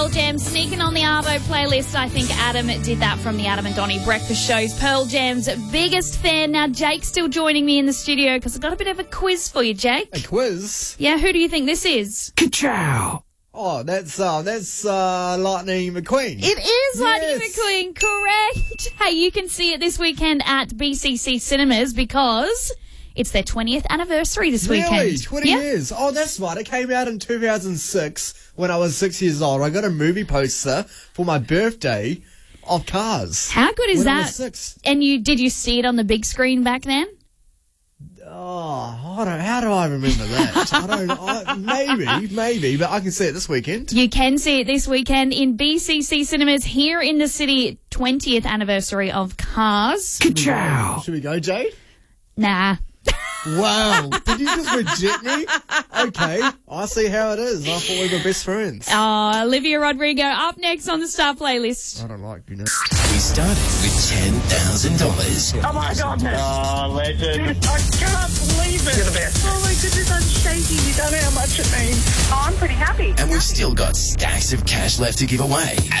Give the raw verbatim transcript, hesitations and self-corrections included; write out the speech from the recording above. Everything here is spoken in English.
Pearl Jam sneaking on the Arvo playlist. I think Adam did that from the Adam and Donnie breakfast shows. Pearl Jam's biggest fan. Now, Jake's still joining me in the studio because I've got a bit of a quiz for you, Jake. A quiz? Yeah, who do you think this is? Ka-chow! Oh, that's uh, that's uh, Lightning McQueen. It is Lightning Yes. McQueen, correct. Hey, you can see it this weekend at B C C Cinemas because it's their twentieth anniversary this Really? weekend. twenty Yeah. years. Oh, that's right. It came out in two thousand six when I was six years old. I got a movie poster for my birthday of Cars. How good is when I that? was six. And you did you see it on the big screen back then? Oh, I don't, how do I remember that? I don't. I, maybe, maybe, but I can see it this weekend. You can see it this weekend in B C C Cinemas here in the city. twentieth anniversary of Cars. Ka-chow! Should we go, Jade? Nah. Wow. Did you just reject me? Okay. I see how it is. I thought we were best friends. Oh, Olivia Rodrigo up next on the Star Playlist. I don't like you know. We started with ten thousand dollars. Oh my goodness. Oh, legend. I can't believe it. You're the best. Oh my goodness, I'm shaking. You don't know how much it means. Oh, I'm pretty happy. And we've still got stacks of cash left to give away.